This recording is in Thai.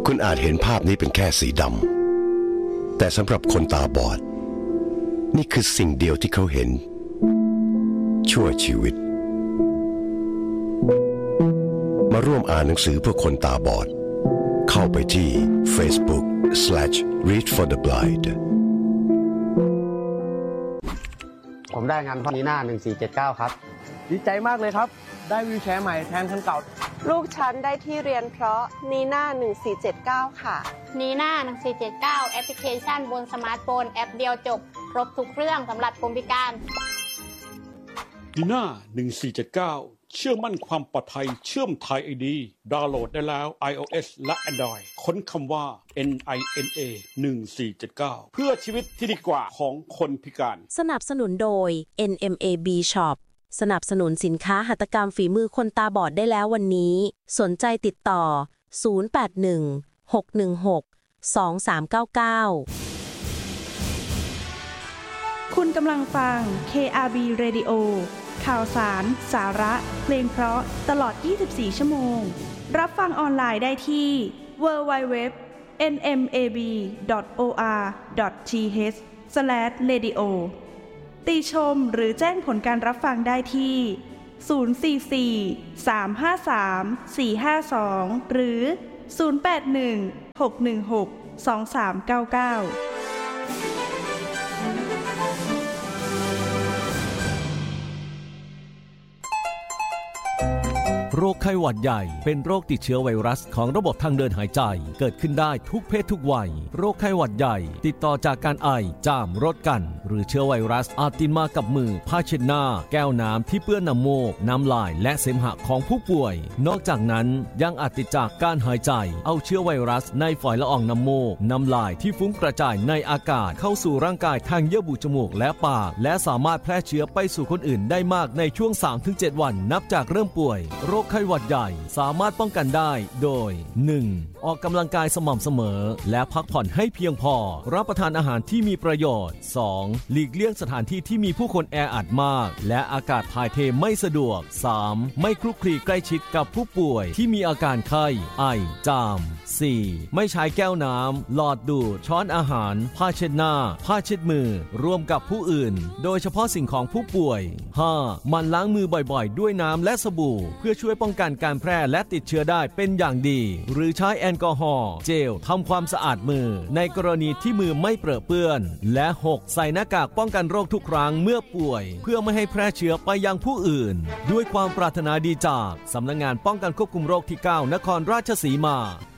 คุณอาจเห็นภาพนี้เป็นแค่สีดำแต่สำหรับคนตาบอดนี่คือสิ่งเดียวที่เขาเห็นชั่วชีวิตมาร่วมอ่านหนังสือเพื่อคนตาบอดเข้าไปที่ Facebook/readfortheblind ผมได้งานพนีหน้า1479ครับดีใจมากเลยครับได้วีลแชร์ใหม่แทนคันเก่าลูกฉันได้ที่เรียนเพราะนีน่า1479ค่ะนีน่า1479แอปพลิเคชันบนสมาร์ทโฟนแอปเดียวจบครบทุกเรื่องสำหรับคนพิการนีน่า1479เชื่อมั่นความปลอดภัยเชื่อมไทย ID ดาวน์โหลดได้แล้ว iOS และ Android ค้นคำว่า NINA 1479เพื่อชีวิตที่ดีกว่าของคนพิการสนับสนุนโดย NMAB Shop สนับสนุนสินค้าหัตถกรรมฝีมือคนตาบอดได้แล้ววันนี้สนใจติดต่อ081-616-2399 คุณกำลังฟัง KRB Radio ข่าวสาร สาระเพลงเพราะตลอด24ชั่วโมงรับฟังออนไลน์ได้ที่ www.nmab.or.th/radio ติชมหรือแจ้งผลการรับฟังได้ที่044-353-452หรือ081-616-2399 โรคไข้หวัดใหญ่เป็นโรคติดเชื้อไวรัสของระบบทางเดินหายใจเกิดขึ้นได้ทุกเพศทุกวัยโรคไข้หวัดใหญ่ติดต่อจากการไอจามรดกันหรือเชื้อไวรัสอาจติดมากับมือผ้าเช็ดหน้าแก้วน้ำที่เปื้อนน้ำมูกน้ำลายและเสมหะของผู้ป่วยนอกจากนั้นยังอาจติดจากการหายใจเอาเชื้อไวรัสในฝอยละอองน้ำมูกน้ำลายที่ฟุ้งกระจายในอากาศเข้าสู่ร่างกายทางเยื่อบุจมูกและปากและสามารถแพร่เชื้อไปสู่คนอื่นได้มากในช่วง 3-7 วันนับจากเริ่มป่วยโรคไข้หวัดใหญ่สามารถป้องกันได้โดย 1. ออกกำลังกายสม่ำเสมอและพักผ่อนให้เพียงพอรับประทานอาหารที่มีประโยชน์ 2. หลีกเลี่ยงสถานที่ที่มีผู้คนแออัดมากและอากาศถ่ายเทไม่สะดวก 3. ไม่คลุกคลีใกล้ชิดกับผู้ป่วยที่มีอาการไข้ไอจาม 4. ไม่ใช้แก้วน้ำหลอดดูดช้อนอาหารผ้าเช็ดหน้าผ้าเช็ดมือร่วมกับผู้อื่นโดยเฉพาะสิ่งของผู้ป่วย 5. มันล้างมือบ่อยๆด้วยน้ำและสบู่เพื่อช่วยป้องกันการแพร่และติดเชื้อได้เป็นอย่างดีหรือใช้แอลกอฮอล์เจลทำความสะอาดมือในกรณีที่มือไม่เปรอะเปื้อนและ 6. ใส่หน้ากากป้องกันโรคทุกครั้งเมื่อป่วยเพื่อไม่ให้แพร่เชื้อไปยังผู้อื่นด้วยความปรารถนาดีจากสำนักงานป้องกันควบคุมโรคที่ 9 นครราชสีมา